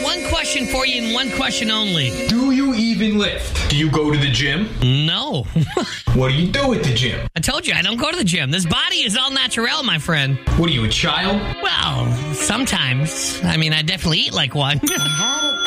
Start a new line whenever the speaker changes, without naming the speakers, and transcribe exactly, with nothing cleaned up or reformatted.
one question for you and one question only.
Do you even lift? Do you go to the gym?
No.
What do you do at the gym?
I told you I don't go to the gym. This body is all natural, my friend.
What are you, a child?
Well, sometimes. I mean, I definitely eat like one.